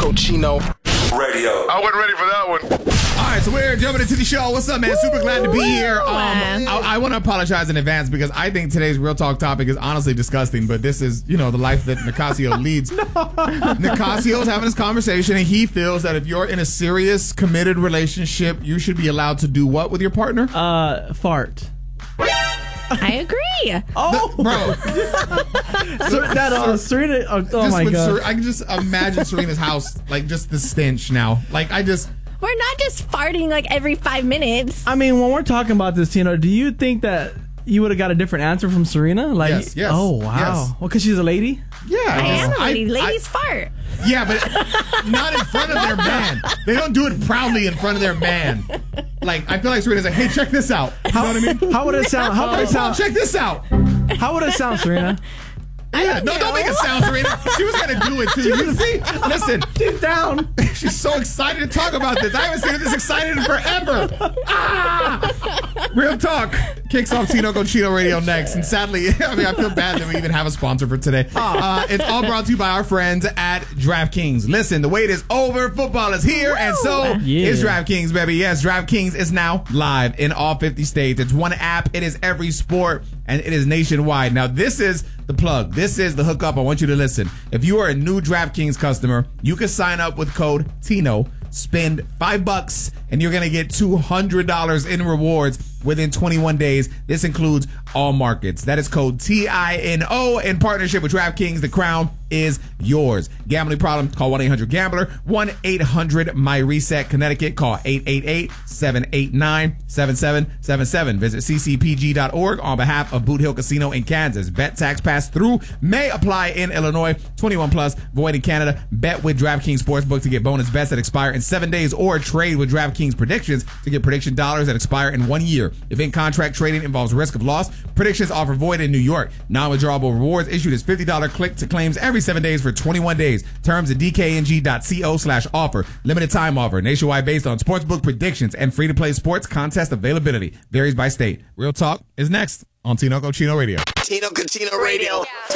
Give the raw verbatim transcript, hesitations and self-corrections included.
Cochino Radio. I wasn't ready for that one. All right, so we're jumping into the show. What's up, man? Super glad to be here. Um, I, I want to apologize in advance because I think today's real talk topic is honestly disgusting, but this is, you know, the life that Nicasio leads. no. Nicasio's having this conversation, and he feels that if you're in a serious, committed relationship, you should be allowed to do what with your partner? Uh, fart. I agree. Oh, the, bro. so, that uh, Serena. Oh, oh my god! Ser- I can just imagine Serena's house, like just the stench now. Like I just. We're not just farting like every five minutes. I mean, when we're talking about this, Tino, do you think that you would have got a different answer from Serena? Like, yes, yes. Oh wow. Yes. Well, because she's a lady. Yeah, I, I am a lady. I, Ladies I, fart. Yeah, but not in front of their man. They don't do it proudly in front of their man. Like, I feel like Serena's like, hey, check this out. You know what I mean? How would it sound? How would it sound? Check this out. How would it sound, Serena? Yeah, no, don't make it sound, Serena. She was going to do it, too. You see? Listen. She's down. She's so excited to talk about this. I haven't seen her this excited in forever. Ah! Real talk kicks off Tino Cochino Radio next. And sadly, I mean, I feel bad that we even have a sponsor for today. Uh, it's all brought to you by our friends at DraftKings. Listen, the wait is over. Football is here. And so yeah. is DraftKings, baby. Yes, DraftKings is now live in all fifty states. It's one app. It is every sport. And it is nationwide. Now, this is the plug. This is the hookup. I want you to listen. If you are a new DraftKings customer, you can sign up with code Tino, spend five bucks, and you're going to get two hundred dollars in rewards within twenty-one days. This includes all markets. That is code T I N O in partnership with DraftKings. The crown is yours. Gambling problem? Call one eight hundred gambler. one eight hundred my reset. Connecticut. Call eight eight eight, seven eight nine, seven seven seven seven. Visit c c p g dot org on behalf of Boot Hill Casino in Kansas. Bet tax pass through may apply in Illinois. twenty-one plus. Void in Canada. Bet with DraftKings Sportsbook to get bonus bets that expire in seven days or trade with DraftKings Predictions to get prediction dollars that expire in one year. If in-contract trading involves risk of loss, predictions offer void in New York. Non-withdrawable rewards issued as fifty dollars click to claims every seven days for twenty-one days. Terms at d k n g dot co slash offer. Limited time offer. Nationwide based on sportsbook predictions and free-to-play sports contest availability. Varies by state. Real talk is next on Tino Cochino Radio. Tino Cochino Radio.